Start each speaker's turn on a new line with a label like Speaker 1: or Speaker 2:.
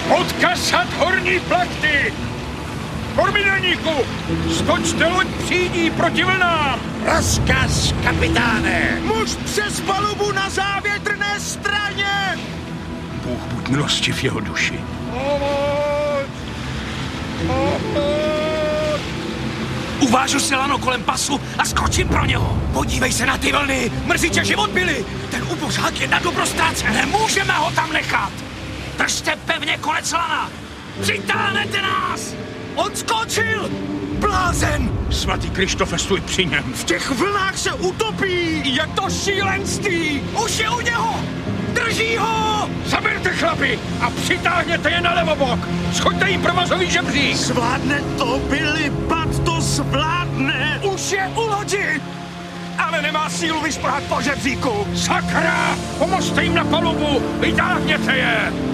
Speaker 1: Odkasat horní plachty! Kormidelníku, stočte loď přídí proti vlnám!
Speaker 2: Rozkaz, kapitáne!
Speaker 3: Muž přes palubu na závětrné straně!
Speaker 1: Bůh buď milostiv jeho duši.
Speaker 4: Uvážu si lano kolem pasu a skočím pro něho. Podívej se na ty vlny, mrzitě život byli. Ten ubožák je na dobro ztrácen. Nemůžeme ho tam nechat. Držte pevně konec lana. Přitáhnete nás. On skočil. Blázen.
Speaker 1: Svatý Krištofe, stůj při něm.
Speaker 3: V těch vlnách se utopí!
Speaker 4: Je to šílenství. Už je u něho. Drží ho.
Speaker 1: Zaberte chlapi a přitáhněte je na levobok. Schoďte jim provazový žebřík.
Speaker 3: Zvládne to, Billy, Pat to zvládne!
Speaker 4: Už je u lodi. Ale nemá sílu vyšplhat po žebříku.
Speaker 1: Sakra! Pomozte jim na palubu! Vytáhněte je!